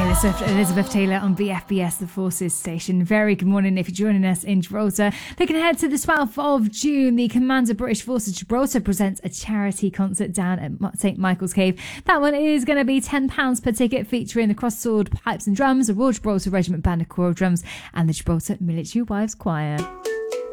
Taylor Swift and Elizabeth Taylor on BFBS, the Forces station. Very good morning if you're joining us in Gibraltar. Looking ahead to the 12th of June, the Commander British Forces Gibraltar presents a charity concert down at St Michael's Cave. That one is going to be £10 per ticket, featuring the Cross Sword Pipes and Drums, the Royal Gibraltar Regiment Band of Choral Drums and the Gibraltar Military Wives Choir.